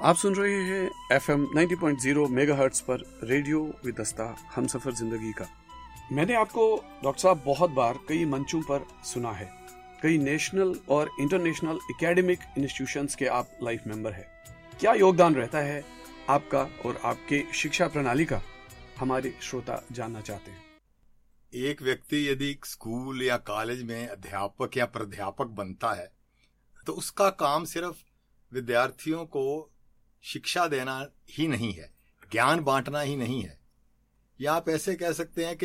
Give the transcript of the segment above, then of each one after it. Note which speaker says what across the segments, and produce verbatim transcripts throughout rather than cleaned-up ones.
Speaker 1: आप सुन रहे हैं एफ एम नब्बे पॉइंट ज़ीरो मेगाहर्ट्ज पर रेडियो विदस्ता हम सफर जिंदगी का। मैंने आपको डॉक्टर साहब बहुत बार कई मंचों पर सुना है, कई नेशनल और इंटरनेशनल एकेडमिक इंस्टीट्यूशंस के आप लाइफ मेंबर हैं। क्या योगदान रहता है आपका और आपके शिक्षा प्रणाली का, हमारे श्रोता जानना चाहते हैं।
Speaker 2: एक व्यक्ति यदि स्कूल या कॉलेज में अध्यापक या प्राध्यापक बनता है तो उसका काम सिर्फ विद्यार्थियों को शिक्षा देना ही नहीं है, ज्ञान बांटना ही नहीं है, या आप ऐसे कह सकते हैं कि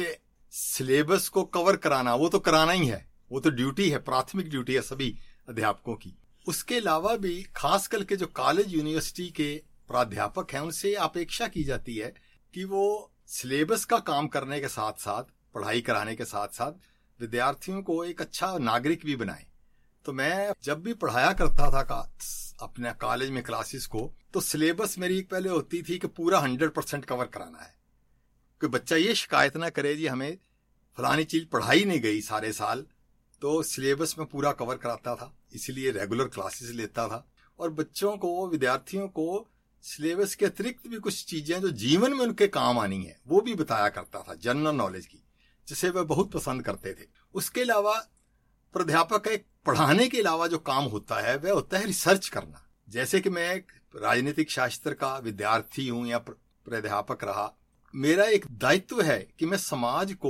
Speaker 2: सिलेबस को कवर कराना, वो तो कराना ही है, वो तो ड्यूटी है, प्राथमिक ड्यूटी है सभी अध्यापकों की। उसके अलावा भी खास करके जो कॉलेज यूनिवर्सिटी के प्राध्यापक हैं उनसे अपेक्षा की जाती है कि वो सिलेबस का काम करने के साथ साथ, पढ़ाई कराने के साथ साथ विद्यार्थियों को एक अच्छा नागरिक भी बनाए। तो मैं जब भी पढ़ाया करता था का अपने कॉलेज में क्लासेस को, तो सिलेबस मेरी एक पहले होती थी कि पूरा हंड्रेड परसेंट कवर कराना है, कि बच्चा ये शिकायत ना करे जी हमें फलानी चीज पढ़ाई नहीं गई सारे साल। तो सिलेबस में पूरा कवर कराता था, इसीलिए रेगुलर क्लासेस लेता था और बच्चों को, विद्यार्थियों को सिलेबस के अतिरिक्त भी कुछ चीजें जो जीवन में उनके काम आनी है वो भी बताया करता था, जनरल नॉलेज की, जिसे वह बहुत पसंद करते थे। उसके अलावा प्राध्यापक का एक पढ़ाने के अलावा जो काम होता है वह होता है रिसर्च करना। जैसे कि मैं एक राजनीतिक शास्त्र का विद्यार्थी हूं या प्राध्यापक रहा, मेरा एक दायित्व है कि मैं समाज को,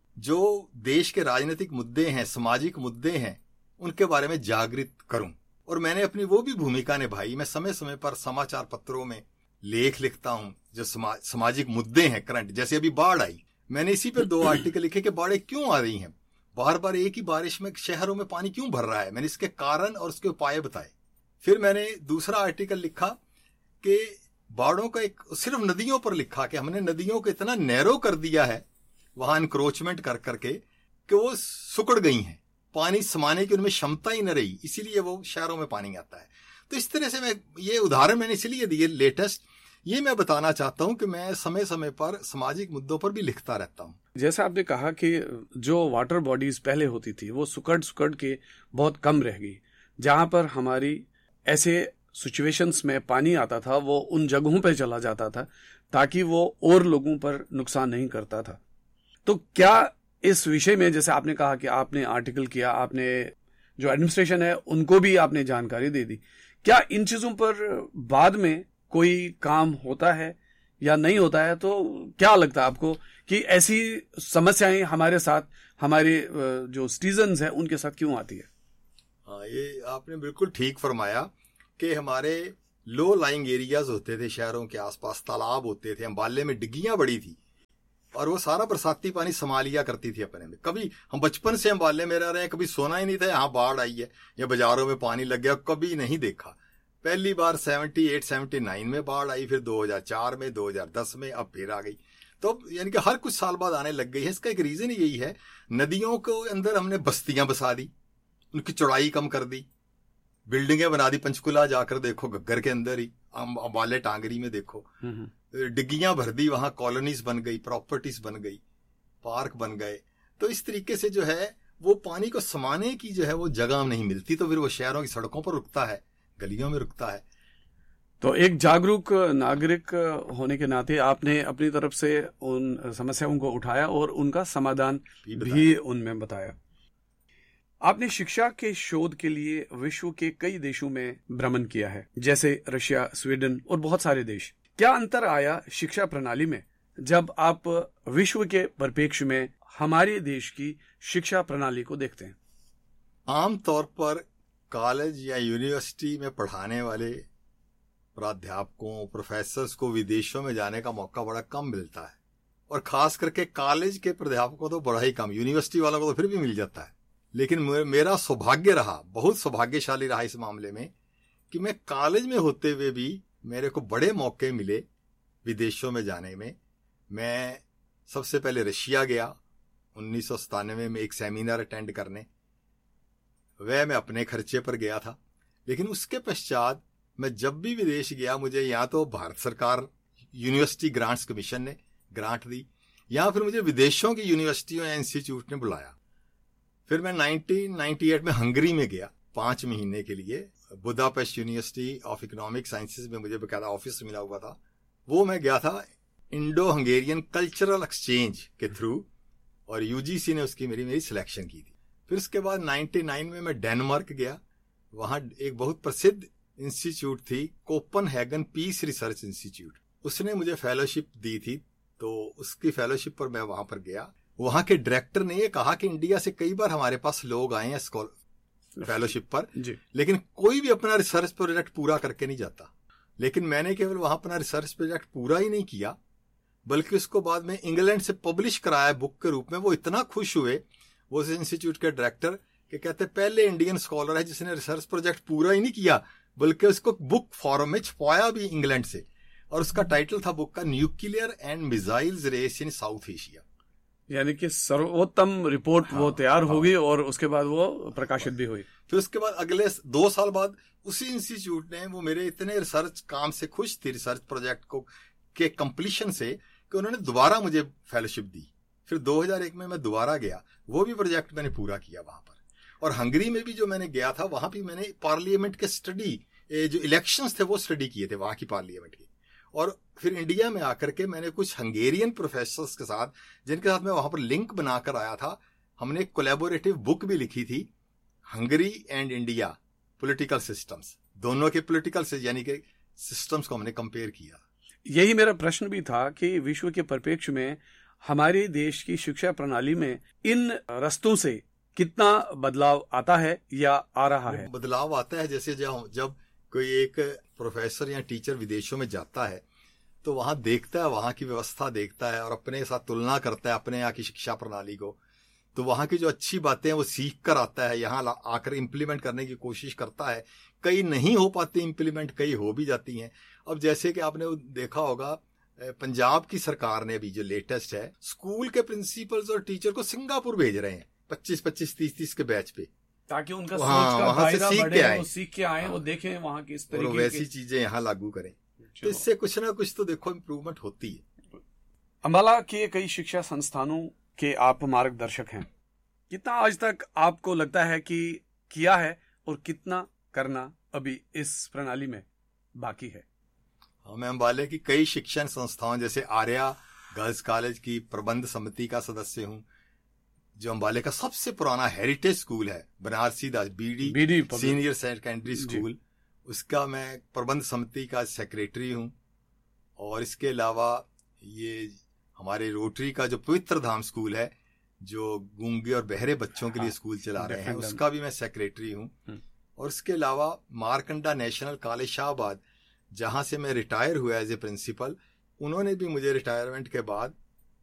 Speaker 2: जो देश के राजनीतिक मुद्दे हैं, सामाजिक मुद्दे हैं, उनके बारे में जागृत करूं। और मैंने अपनी वो भी भूमिका निभाई। मैं समय समय पर समाचार पत्रों में लेख लिखता हूं जो समा, सामाजिक मुद्दे हैं करंट। जैसे अभी बाढ़ आई, मैंने इसी पर दो आर्टिकल लिखे कि बाढ़ें क्यों आ रही हैं, बार बार एक ही बारिश में शहरों में पानी क्यों भर रहा है, मैंने इसके कारण और उसके उपाय बताए। फिर मैंने दूसरा आर्टिकल लिखा कि बाढ़ों का एक सिर्फ नदियों पर लिखा कि हमने नदियों को इतना नैरो कर दिया है वहां इंक्रोचमेंट कर करके कि वो सुकड़ गई हैं, पानी समाने की उनमें क्षमता ही न रही, इसीलिए वो शहरों में पानी आता है। तो इस तरह से मैं ये उदाहरण मैंने इसलिए दिए लेटेस्ट, ये मैं बताना चाहता हूं कि मैं समय समय पर सामाजिक मुद्दों पर भी लिखता रहता हूं।
Speaker 1: जैसा आपने कहा कि जो वाटर बॉडीज पहले होती थी वो सुकड़ सुकड़ के बहुत कम रह गई, जहां पर हमारी ऐसे सिचुएशंस में पानी आता था वो उन जगहों पे चला जाता था ताकि वो और लोगों पर नुकसान नहीं करता था। तो क्या इस विषय में, जैसे आपने कहा कि आपने आर्टिकल किया, आपने जो एडमिनिस्ट्रेशन है उनको भी आपने जानकारी दे दी, क्या इन चीजों पर बाद में कोई काम होता है या नहीं होता है? तो क्या लगता है आपको कि ऐसी समस्याएं हमारे साथ, हमारे जो सिटीजन्स हैं उनके साथ क्यों आती है?
Speaker 2: हाँ, ये आपने बिल्कुल ठीक फरमाया कि हमारे लो लाइंग एरियाज होते थे, शहरों के आसपास तालाब होते थे, अंबाले में डिग्गियां बड़ी थी और वो सारा बरसाती पानी समा लिया करती थी अपने में। कभी हम बचपन से अंबाले में रह रहे हैं, कभी सोना ही नहीं था यहाँ बाढ़ आई है या बाजारों में पानी लग गया, कभी नहीं देखा। पहली बार अठहत्तर उन्यासी में बाढ़ आई, फिर दो हज़ार चार में, दो हज़ार दस में, अब फिर आ गई। तो यानी कि हर कुछ साल बाद आने लग गई है। इसका एक रीजन यही है, नदियों को अंदर हमने बस्तियां बसा दी, उनकी चौड़ाई कम कर दी, बिल्डिंगें बना दी। पंचकुला जाकर देखो, घग्गर के अंदर ही, अंबाले टांगरी में देखो, डिग्गियां भर दी, वहां कॉलोनीज बन गई, प्रॉपर्टीज बन गई, पार्क बन गए। तो इस तरीके से जो है वो पानी को समाने की जो है वो जगह नहीं मिलती, तो फिर वो शहरों की सड़कों पर रुकता है, गलियों में रुकता है।
Speaker 1: तो एक जागरूक नागरिक होने के नाते आपने अपनी तरफ से उन समस्याओं को उठाया और उनका समाधान भी, भी उनमें बताया। आपने शिक्षा के शोध के लिए विश्व के कई देशों में भ्रमण किया है, जैसे रशिया, स्वीडन और बहुत सारे देश। क्या अंतर आया शिक्षा प्रणाली में जब आप विश्व के परिप्रेक्ष्य में हमारे देश की शिक्षा प्रणाली को देखते हैं?
Speaker 2: आमतौर पर कॉलेज या यूनिवर्सिटी में पढ़ाने वाले प्राध्यापकों, प्रोफेसर्स को विदेशों में जाने का मौका बड़ा कम मिलता है, और खास करके कॉलेज के प्राध्यापकों तो बड़ा ही कम, यूनिवर्सिटी वालों को तो फिर भी मिल जाता है। लेकिन मेरा सौभाग्य रहा, बहुत सौभाग्यशाली रहा इस मामले में, कि मैं कॉलेज में होते हुए भी मेरे को बड़े मौके मिले विदेशों में जाने में। मैं सबसे पहले रशिया गया उन्नीस सौ सतानवे में एक सेमिनार अटेंड करने, वह मैं अपने खर्चे पर गया था। लेकिन उसके पश्चात मैं जब भी विदेश गया, मुझे या तो भारत सरकार यूनिवर्सिटी ग्रांट्स कमीशन ने ग्रांट दी, या फिर मुझे विदेशों की यूनिवर्सिटियों या इंस्टीट्यूट ने बुलाया। फिर मैं उन्नीस सौ अट्ठानवे में हंगरी में गया पांच महीने के लिए, Budapest university of economic sciences में मुझे बकायदा ऑफिस मिला हुआ था, वो मैं गया था इंडो हंगेरियन कल्चरल एक्सचेंज के थ्रू, और यूजीसी ने उसकी मेरी मेरी सिलेक्शन की थी। फिर उसके बाद निन्यानवे में मैं डेनमार्क गया। वहां एक बहुत प्रसिद्ध इंस्टीट्यूट थी, कोपनहेगन पीस रिसर्च इंस्टीट्यूट, उसने मुझे फेलोशिप दी थी, तो उसकी फेलोशिप पर मैं वहां पर गया। वहां के डायरेक्टर ने ये कहा कि इंडिया से कई बार हमारे पास लोग आए हैं फेलोशिप पर जी। लेकिन कोई भी अपना रिसर्च प्रोजेक्ट पूरा करके नहीं जाता। लेकिन मैंने केवल वहां अपना रिसर्च प्रोजेक्ट पूरा ही नहीं किया, बल्कि उसको बाद में इंग्लैंड से पब्लिश कराया बुक के रूप में। वो इतना खुश हुए वो इंस्टीट्यूट के डायरेक्टर के, कहते पहले इंडियन स्कॉलर है जिसने रिसर्च प्रोजेक्ट पूरा ही नहीं किया बल्कि उसको बुक फॉर्म में छपाया भी इंग्लैंड से, और उसका टाइटल था बुक का nuclear and missiles race in south Asia.
Speaker 1: यानी कि सर्वोत्तम रिपोर्ट हाँ, वो तैयार हाँ, होगी और उसके बाद वो प्रकाशित भी हुई।
Speaker 2: फिर उसके बाद अगले दो साल बाद उसी इंस्टीट्यूट ने, वो मेरे इतने रिसर्च काम से खुश थी रिसर्च प्रोजेक्ट को के कंप्लीशन से, कि उन्होंने दोबारा मुझे फेलोशिप दी। फिर दो हज़ार एक में मैं दोबारा गया, वो भी प्रोजेक्ट मैंने पूरा किया वहां पर। और हंगरी में भी जो मैंने गया था, वहां भी मैंने पार्लियामेंट के स्टडी, जो इलेक्शंस थे वो स्टडी किए थे वहां की पार्लियामेंट की। और फिर इंडिया में आकर के मैंने कुछ हंगेरियन प्रोफेसर्स के साथ, जिनके साथ मैं वहां पर लिंक बनाकर आया था, हमने एक कोलैबोरेटिव बुक भी लिखी थी, Hungary and India political systems. दोनों के पॉलिटिकल से यानी कि सिस्टम्स को हमने कंपेयर किया।
Speaker 1: यही मेरा प्रश्न भी था कि विश्व के परिप्रेक्ष्य में हमारे देश की शिक्षा प्रणाली में इन रस्तों से कितना बदलाव आता है या आ रहा है?
Speaker 2: बदलाव आता है, जैसे जब जब कोई एक प्रोफेसर या टीचर विदेशों में जाता है तो वहां देखता है, वहां की व्यवस्था देखता है और अपने साथ तुलना करता है अपने यहाँ की शिक्षा प्रणाली को, तो वहां की जो अच्छी बातें हैं वो सीख कर आता है, यहाँ आकर इम्प्लीमेंट करने की कोशिश करता है। कई नहीं हो पाती इम्प्लीमेंट, कई हो भी जाती हैं। अब जैसे कि आपने देखा होगा, पंजाब की सरकार ने अभी जो लेटेस्ट है, स्कूल के प्रिंसिपल्स और टीचर को सिंगापुर भेज रहे हैं पच्चीस पच्चीस तीस तीस के बैच पे,
Speaker 1: ताकि उनका सोच का दायरा बढ़े, वो सीख के आए, वो देखें वहां की इस तरीके की
Speaker 2: वैसी चीजें यहाँ लागू करें। तो इससे कुछ ना कुछ तो देखो इम्प्रूवमेंट होती है।
Speaker 1: अंबाला के कई शिक्षा संस्थानों के आप मार्गदर्शक हैं, कितना आज तक आपको लगता है कि किया है और कितना करना अभी इस प्रणाली में बाकी है?
Speaker 2: हाँ, मैं अंबाले की कई शिक्षण संस्थाओं जैसे आर्या गर्ल्स कॉलेज की प्रबंध समिति का सदस्य हूँ, जो अंबाले का सबसे पुराना हेरिटेज स्कूल है, बनारसी दास BD BD senior secondary school, उसका मैं प्रबंध समिति का सेक्रेटरी हूँ। और इसके अलावा ये हमारे रोटरी का जो पवित्र धाम स्कूल है, जो गूंगे और बहरे बच्चों के लिए स्कूल चला रहे हैं, उसका भी मैं सेक्रेटरी हूँ। और इसके अलावा मारकंडा नेशनल कॉलेज शाहबाद, जहां से मैं रिटायर हुआ एज ए प्रिंसिपल, उन्होंने भी मुझे रिटायरमेंट के बाद